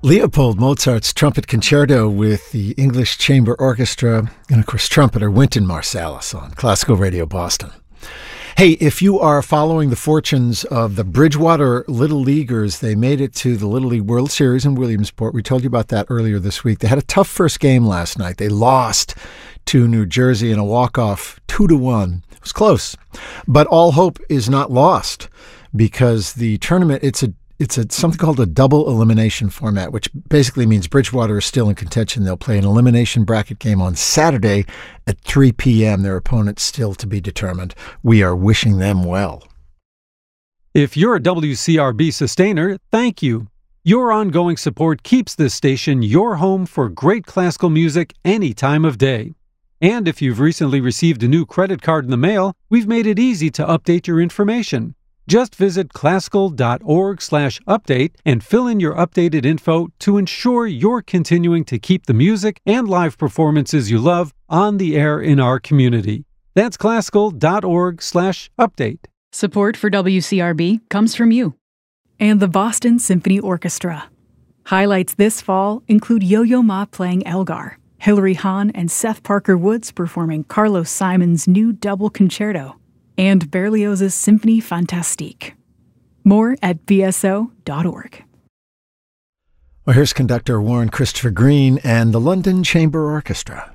Leopold Mozart's Trumpet Concerto with the English Chamber Orchestra and, of course, trumpeter Wynton Marsalis on Classical Radio Boston. Hey, if you are following the fortunes of the Bridgewater Little Leaguers, they made it to the Little League World Series in Williamsport. We told you about that earlier this week. They had a tough first game last night. They lost to New Jersey in a walk-off 2-1. It was close. But all hope is not lost because the tournament, it's something called a double elimination format, which basically means Bridgewater is still in contention. They'll play an elimination bracket game on Saturday at 3 p.m. Their opponent's still to be determined. We are wishing them well. If you're a WCRB sustainer, thank you. Your ongoing support keeps this station your home for great classical music any time of day. And if you've recently received a new credit card in the mail, we've made it easy to update your information. Just visit classical.org/update and fill in your updated info to ensure you're continuing to keep the music and live performances you love on the air in our community. That's classical.org/update. Support for WCRB comes from you. And the Boston Symphony Orchestra. Highlights this fall include Yo-Yo Ma playing Elgar, Hilary Hahn and Seth Parker Woods performing Carlos Simon's new double concerto, and Berlioz's Symphonie Fantastique. More at bso.org. Well, here's conductor Warren Christopher Green and the London Chamber Orchestra.